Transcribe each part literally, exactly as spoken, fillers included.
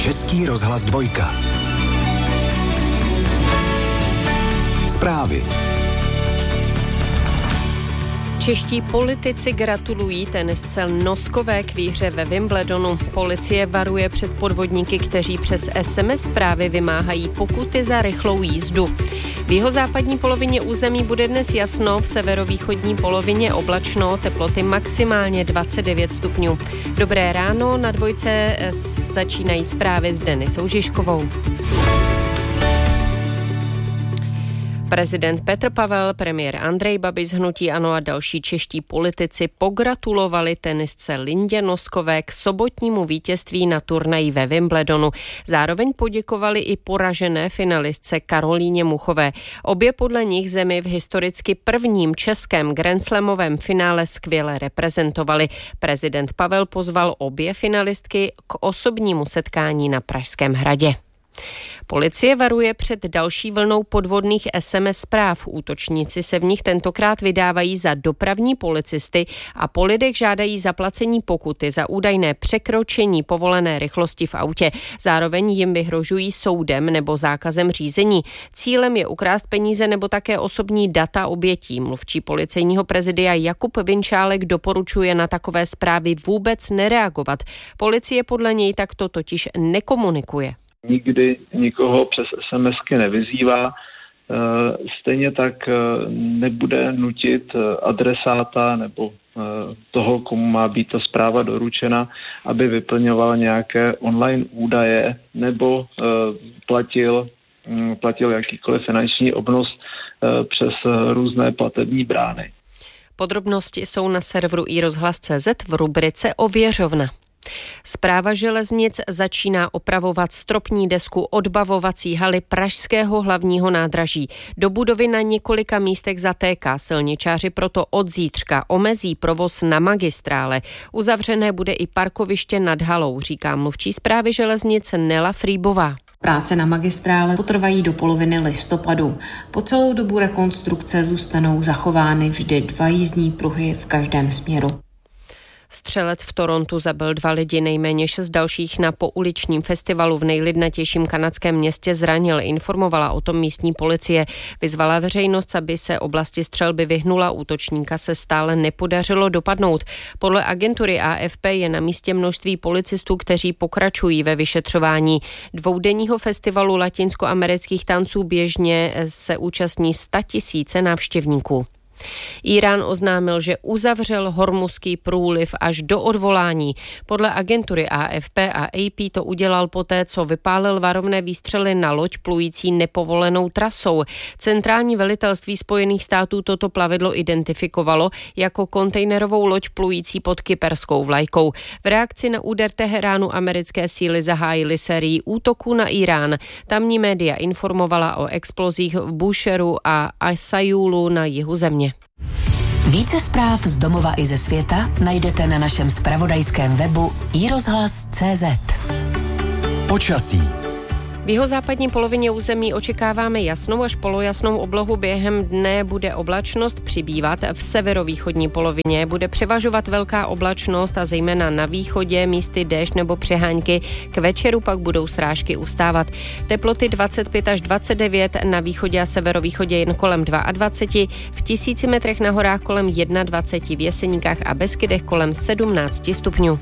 Český rozhlas dvojka. Zprávy. Čeští politici gratulují tenisce Noskové k výhře ve Wimbledonu. Policie varuje před podvodníky, kteří přes es em es zprávy vymáhají pokuty za rychlou jízdu. V jihozápadní polovině území bude dnes jasno, v severovýchodní polovině oblačno, teploty maximálně dvacet devět stupňů. Dobré ráno, na dvojce začínají zprávy s Denisou Žižkovou. Prezident Petr Pavel, premiér Andrej Babiš z hnutí ANO a další čeští politici pogratulovali tenisce Lindě Noskové k sobotnímu vítězství na turnaji ve Wimbledonu. Zároveň poděkovali i poražené finalistce Karolíně Muchové. Obě podle nich zemi v historicky prvním českém grandslamovém finále skvěle reprezentovali. Prezident Pavel pozval obě finalistky k osobnímu setkání na Pražském hradě. Policie varuje před další vlnou podvodných es em es zpráv. Útočníci se v nich tentokrát vydávají za dopravní policisty a po lidech žádají zaplacení pokuty za údajné překročení povolené rychlosti v autě. Zároveň jim vyhrožují soudem nebo zákazem řízení. Cílem je ukrást peníze nebo také osobní data obětí. Mluvčí policejního prezidia Jakub Vinčálek doporučuje na takové zprávy vůbec nereagovat. Policie podle něj takto totiž nekomunikuje. Nikdy nikoho přes SMSky nevyzývá, stejně tak nebude nutit adresáta nebo toho, komu má být ta zpráva doručena, aby vyplňoval nějaké online údaje nebo platil, platil jakýkoliv finanční obnos přes různé platební brány. Podrobnosti jsou na serveru i rozhlas tečka cé zet v rubrice Ověřovna. Správa železnic začíná opravovat stropní desku odbavovací haly pražského hlavního nádraží. Do budovy na několika místech zatéká, silničáři proto od zítřka omezí provoz na magistrále. Uzavřené bude i parkoviště nad halou, říká mluvčí správy železnic Nela Frýbová. Práce na magistrále potrvají do poloviny listopadu. Po celou dobu rekonstrukce zůstanou zachovány vždy dva jízdní pruhy v každém směru. Střelec v Torontu zabil dva lidi, nejméně šest dalších na pouličním festivalu v nejlidnatějším kanadském městě zranil, informovala o tom místní policie. Vyzvala veřejnost, aby se oblasti střelby vyhnula, útočníka se stále nepodařilo dopadnout. Podle agentury á ef pé je na místě množství policistů, kteří pokračují ve vyšetřování. Dvoudenního festivalu latinskoamerických tanců běžně se účastní statisíce návštěvníků. Írán oznámil, že uzavřel Hormuzský průliv až do odvolání. Podle agentury á ef pé a á pé to udělal poté, co vypálil varovné výstřely na loď plující nepovolenou trasou. Centrální velitelství Spojených států toto plavidlo identifikovalo jako kontejnerovou loď plující pod kyperskou vlajkou. V reakci na úder Teheránu americké síly zahájily sérii útoků na Írán. Tamní média informovala o explozích v Busheru a Asajulu na jihu země. Více zpráv z domova i ze světa najdete na našem zpravodajském webu i rozhlas tečka cé zet. Počasí. V jihozápadní polovině území očekáváme jasnou až polojasnou oblohu. Během dne bude oblačnost přibývat. V severovýchodní polovině bude převažovat velká oblačnost a zejména na východě místy déšť nebo přehánky. K večeru pak budou srážky ustávat. Teploty dvacet pět až dvacet devět, na východě a severovýchodě jen kolem dvacet dva, v tisíci metrech na horách kolem dvacet jedna, v Jeseníkách a Beskydech kolem sedmnáct stupňů.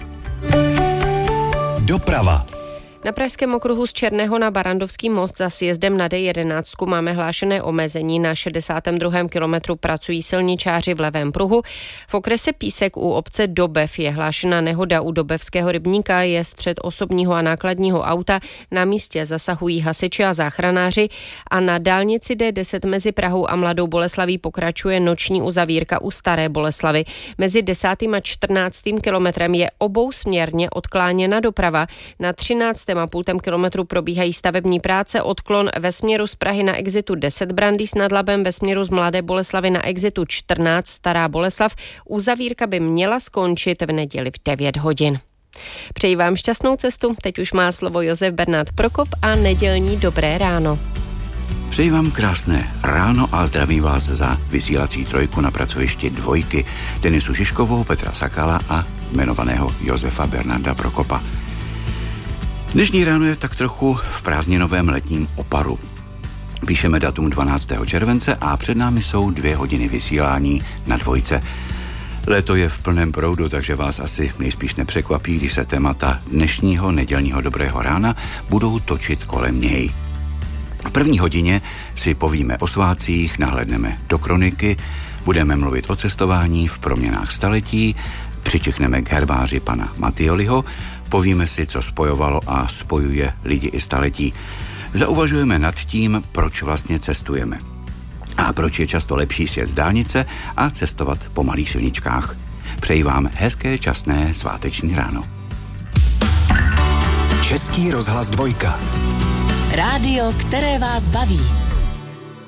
Doprava. Na pražském okruhu z Černého na Barandovský most za sjezdem na dé jedenáct máme hlášené omezení. Na šedesátém druhém kilometru pracují silničáři v levém pruhu. V okrese Písek u obce Dobev je hlášena nehoda. U Dobevského rybníka je střet osobního a nákladního auta. Na místě zasahují hasiči a záchranáři. A na dálnici dé deset mezi Prahou a Mladou Boleslaví pokračuje noční uzavírka u Staré Boleslavy. Mezi desátým a čtrnáctým kilometrem je obousměrně odkláněna doprava. Na třináctém a půl kilometru probíhají stavební práce, odklon ve směru z Prahy na exitu deset Brandýs nad Labem, ve směru z Mladé Boleslavy na exitu čtrnáct Stará Boleslav. Uzavírka by měla skončit v neděli v devět hodin. Přeji vám šťastnou cestu, teď už má slovo Josef Bernard Prokop a nedělní dobré ráno. Přeji vám krásné ráno a zdravím vás za vysílací trojku na pracovišti dvojky Denisu Žižkovou, Petra Sakala a jmenovaného Josefa Bernarda Prokopa. Dnešní ráno je tak trochu v prázdninovém letním oparu. Píšeme datum dvanáctého července a před námi jsou dvě hodiny vysílání na dvojce. Léto je v plném proudu, takže vás asi nejspíš nepřekvapí, když se témata dnešního nedělního dobrého rána budou točit kolem něj. V první hodině si povíme o svátcích, nahlédneme do kroniky, budeme mluvit o cestování v proměnách staletí, přičichneme k herbáři pana Mattioliho, povíme si, co spojovalo a spojuje lidi i staletí. Zauvažujeme nad tím, proč vlastně cestujeme. A proč je často lepší sjet z dálnice a cestovat po malých silničkách. Přeji vám hezké, časné sváteční ráno. Český rozhlas dvojka. Rádio, které vás baví.